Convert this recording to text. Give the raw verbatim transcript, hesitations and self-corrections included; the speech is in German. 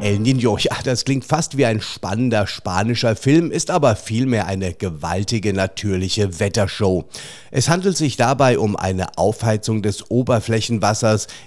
El Niño, ja, das klingt fast wie ein spannender spanischer Film, ist aber vielmehr eine gewaltige natürliche Wettershow. Es handelt sich dabei um eine Aufheizung des Oberflächenwassers,